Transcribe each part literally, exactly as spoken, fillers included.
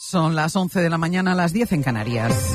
Son las once de la mañana, a las diez en Canarias.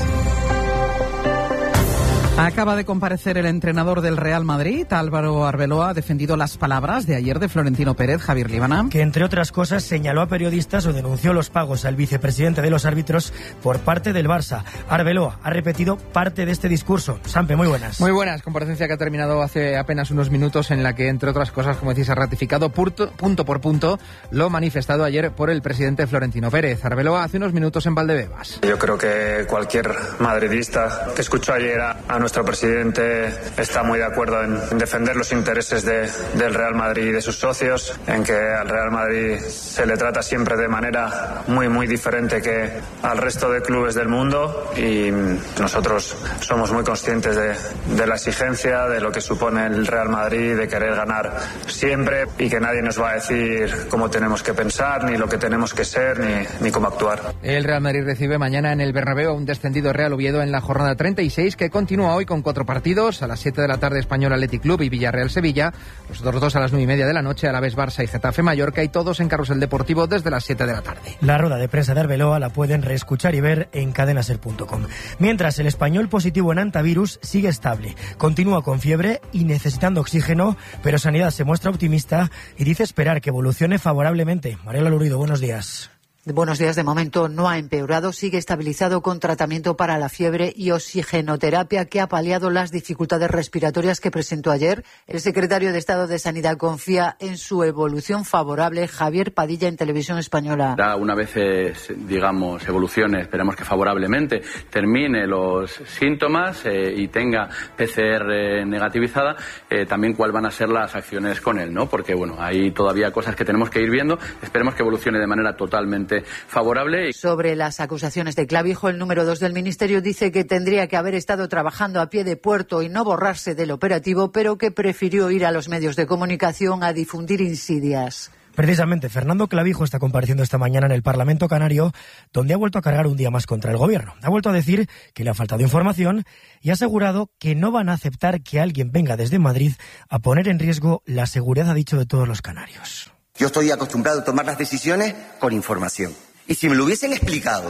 Acaba de comparecer el entrenador del Real Madrid, Álvaro Arbeloa, ha defendido las palabras de ayer de Florentino Pérez. Javier Líbana. Que entre otras cosas señaló a periodistas o denunció los pagos al vicepresidente de los árbitros por parte del Barça. Arbeloa ha repetido parte de este discurso. Sampe, muy buenas. Muy buenas, comparecencia que ha terminado hace apenas unos minutos en la que, entre otras cosas, como decís, ha ratificado punto, punto por punto lo manifestado ayer por el presidente Florentino Pérez. Arbeloa hace unos minutos en Valdebebas. Yo creo que cualquier madridista que escuchó ayer a, a nuestro presidente está muy de acuerdo en, en defender los intereses de, del Real Madrid y de sus socios, en que al Real Madrid se le trata siempre de manera muy muy diferente que al resto de clubes del mundo, y nosotros somos muy conscientes de, de la exigencia, de lo que supone el Real Madrid, de querer ganar siempre, y que nadie nos va a decir cómo tenemos que pensar, ni lo que tenemos que ser, ni, ni cómo actuar. El Real Madrid recibe mañana en el Bernabéu a un descendido Real Oviedo en la jornada treinta y seis, que continúa hoy con cuatro partidos. A las siete de la tarde Español Athletic Club y Villarreal Sevilla. Los otros dos a las nueve y media de la noche, a la vez Barça y Getafe Mallorca, y todos en Carrusel Deportivo desde las siete de la tarde. La rueda de prensa de Arbeloa la pueden reescuchar y ver en cadenaser punto com. Mientras, el español positivo en antivirus sigue estable. Continúa con fiebre y necesitando oxígeno, pero Sanidad se muestra optimista y dice esperar que evolucione favorablemente. Mariela Lurido, buenos días. Buenos días. De momento no ha empeorado, sigue estabilizado con tratamiento para la fiebre y oxigenoterapia, que ha paliado las dificultades respiratorias que presentó ayer. El secretario de Estado de Sanidad confía en su evolución favorable. Javier Padilla, en Televisión Española. Una vez, digamos, evolucione, esperemos que favorablemente, termine los síntomas eh, y tenga P C R negativizada, eh, también cuáles van a ser las acciones con él, ¿no? Porque, bueno, hay todavía cosas que tenemos que ir viendo. Esperemos que evolucione de manera totalmente favorable. Sobre las acusaciones de Clavijo, el número dos del Ministerio dice que tendría que haber estado trabajando a pie de puerto y no borrarse del operativo, pero que prefirió ir a los medios de comunicación a difundir insidias. Precisamente, Fernando Clavijo está compareciendo esta mañana en el Parlamento Canario, donde ha vuelto a cargar un día más contra el gobierno. Ha vuelto a decir que le ha faltado información y ha asegurado que no van a aceptar que alguien venga desde Madrid a poner en riesgo la seguridad, ha dicho, de todos los canarios. Yo estoy acostumbrado a tomar las decisiones con información. Y si me lo hubiesen explicado,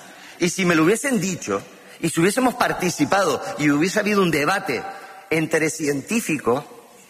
y si me lo hubiesen dicho, y si hubiésemos participado y hubiese habido un debate entre científicos,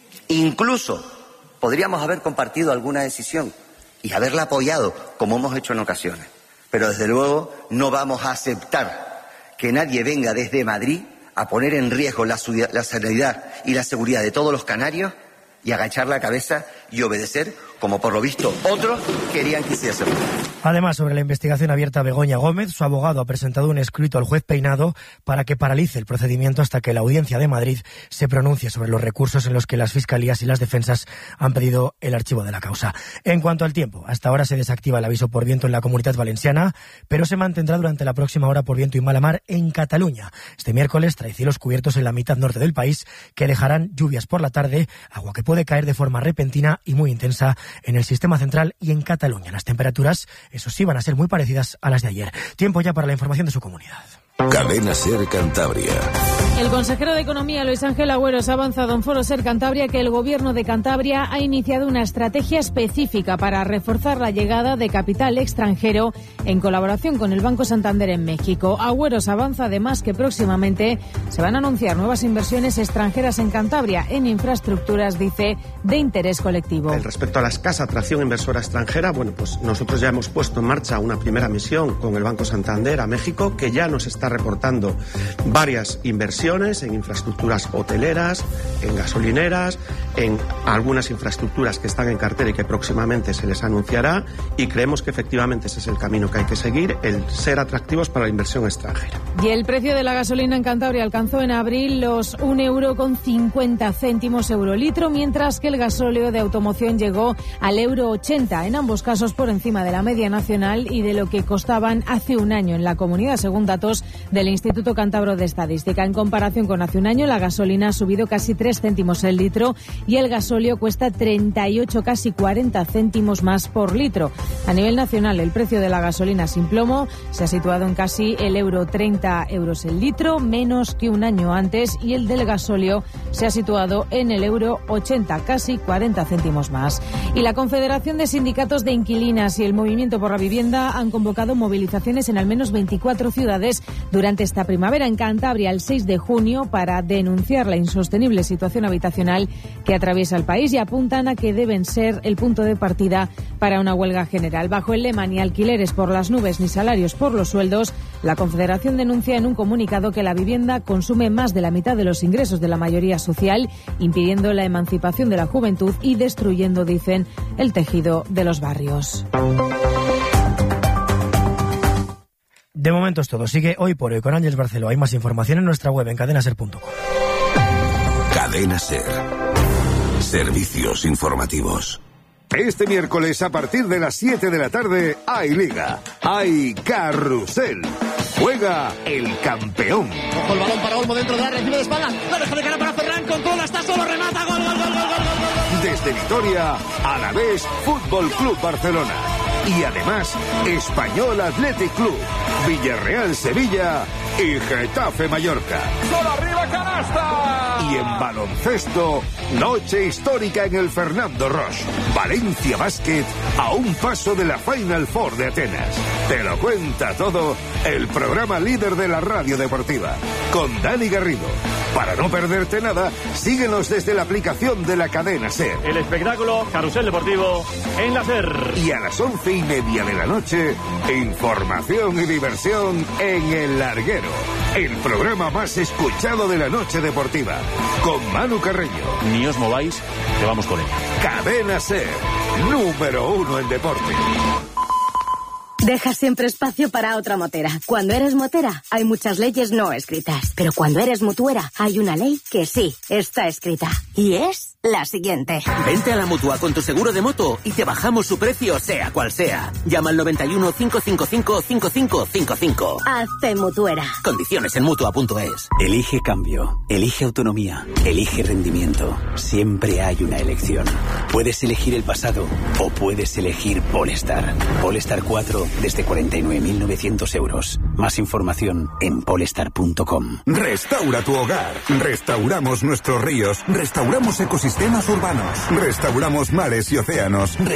incluso podríamos haber compartido alguna decisión y haberla apoyado, como hemos hecho en ocasiones. Pero desde luego no vamos a aceptar que nadie venga desde Madrid a poner en riesgo la, la sanidad y la seguridad de todos los canarios y agachar la cabeza y obedecer, como por lo visto otros querían que hiciese. Además, sobre la investigación abierta a Begoña Gómez, su abogado ha presentado un escrito al juez Peinado para que paralice el procedimiento hasta que la Audiencia de Madrid se pronuncie sobre los recursos en los que las fiscalías y las defensas han pedido el archivo de la causa. En cuanto al tiempo, hasta ahora se desactiva el aviso por viento en la Comunidad Valenciana, pero se mantendrá durante la próxima hora por viento y mala mar en Cataluña. Este miércoles trae cielos cubiertos en la mitad norte del país, que dejarán lluvias por la tarde, agua que puede caer de forma repentina y muy intensa en el sistema central y en Cataluña. Las temperaturas, eso sí, van a ser muy parecidas a las de ayer. Tiempo ya para la información de su comunidad. Cadena Ser Cantabria. El consejero de Economía, Luis Ángel Agüeros, ha avanzado en Foro Ser Cantabria que el Gobierno de Cantabria ha iniciado una estrategia específica para reforzar la llegada de capital extranjero en colaboración con el Banco Santander en México. Agüeros avanza además que próximamente se van a anunciar nuevas inversiones extranjeras en Cantabria en infraestructuras, dice, de interés colectivo. En respecto a la escasa atracción inversora extranjera, bueno, pues nosotros ya hemos puesto en marcha una primera misión con el Banco Santander a México, que ya nos está reportando varias inversiones en infraestructuras hoteleras, en gasolineras, en algunas infraestructuras que están en cartera y que próximamente se les anunciará, y creemos que efectivamente ese es el camino que hay que seguir, el ser atractivos para la inversión extranjera. Y el precio de la gasolina en Cantabria alcanzó en abril los un euro con cincuenta céntimos euro litro, mientras que el gasóleo de automoción llegó al euro ochenta, en ambos casos por encima de la media nacional y de lo que costaban hace un año en la comunidad, según datos del Instituto Cántabro de Estadística. En comparación comparación con hace un año, la gasolina ha subido casi tres céntimos el litro y el gasóleo cuesta treinta y ocho, casi cuarenta céntimos más por litro. A nivel nacional, el precio de la gasolina sin plomo se ha situado en casi el euro treinta euros el litro, menos que un año antes, y el del gasóleo se ha situado en el euro ochenta, casi cuarenta céntimos más. Y la Confederación de Sindicatos de Inquilinas y el Movimiento por la Vivienda han convocado movilizaciones en al menos veinticuatro ciudades durante esta primavera. En Cantabria, el seis de junio, para denunciar la insostenible situación habitacional que atraviesa el país, y apuntan a que deben ser el punto de partida para una huelga general. Bajo el lema "ni alquileres por las nubes ni salarios por los sueldos", la Confederación denuncia en un comunicado que la vivienda consume más de la mitad de los ingresos de la mayoría social, impidiendo la emancipación de la juventud y destruyendo, dicen, el tejido de los barrios. De momento es todo. Sigue Hoy por Hoy con Ángeles Barceló. Hay más información en nuestra web en cadena ser punto com. Cadena Ser. Servicios informativos. Este miércoles a partir de las siete de la tarde hay Liga, hay Carrusel. Juega el campeón. Ojo el balón para Olmo dentro de la recibe de espaldas. La deja de cara para Ferran, controla, está solo, remata, gol, gol, gol, gol, gol, gol. Desde Vitoria, Alavés Fútbol Club Barcelona. Y además, Español Athletic Club, Villarreal Sevilla y Getafe Mallorca. ¡Solo arriba, canasta! Y en baloncesto, noche histórica en el Fernando Roche. Valencia Basket a un paso de la Final Four de Atenas. Te lo cuenta todo el programa líder de la radio deportiva, con Dani Garrido. Para no perderte nada, síguenos desde la aplicación de la cadena SER. El espectáculo Carrusel Deportivo en la SER. Y a las once y media de la noche, información y diversión en El Larguero, el programa más escuchado de la noche deportiva, con Manu Carreño. Ni os mováis, que vamos con ella. Cadena SER, número uno en deporte. Deja siempre espacio para otra motera. Cuando eres motera, hay muchas leyes no escritas. Pero cuando eres mutuera, hay una ley que sí está escrita. Y es la siguiente. Vente a la Mutua con tu seguro de moto y te bajamos su precio, sea cual sea. Llama al noventa y uno, cinco cinco cinco, cinco cinco cinco cinco. Hazte mutuera. Condiciones en Mutua punto es. Elige cambio, elige autonomía, elige rendimiento. Siempre hay una elección. Puedes elegir el pasado o puedes elegir Polestar. Polestar cuatro desde cuarenta y nueve mil novecientos euros. Más información en polestar punto com. Restaura tu hogar. Restauramos nuestros ríos. Restauramos ecosistemas urbanos. Restauramos mares y océanos.